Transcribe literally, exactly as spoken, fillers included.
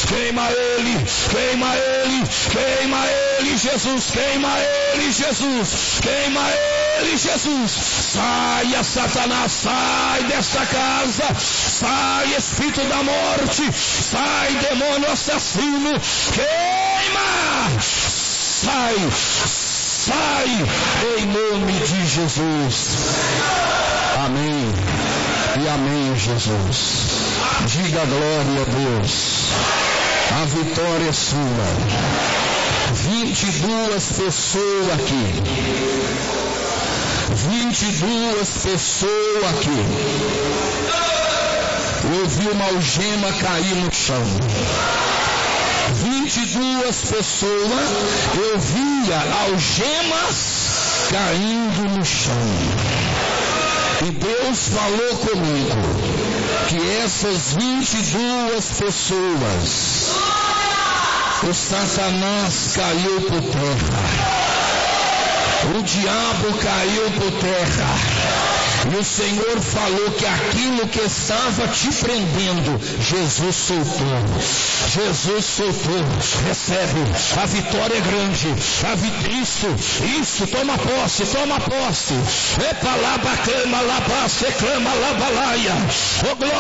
queima ele, queima ele, queima ele, Jesus, queima ele, Jesus, queima ele, Jesus. Saia, Satanás, sai desta casa, sai, espírito da morte, sai, demônio assassino, queima, sai, sai, em nome de Jesus. Amém e amém, Jesus. Diga glória a Deus. A vitória é sua. vinte e duas pessoas aqui. vinte e duas pessoas aqui. Eu vi uma algema cair no chão. vinte e duas pessoas, eu via algemas caindo no chão. E Deus falou comigo que essas vinte e duas pessoas, o Satanás caiu por terra, o diabo caiu por terra. E o Senhor falou que aquilo que estava te prendendo, Jesus soltou. Jesus soltou. Recebe. A vitória é grande. A vitória, isso, isso, toma posse, toma posse. Epa, laba, clama, laba, se clama, laba, laia.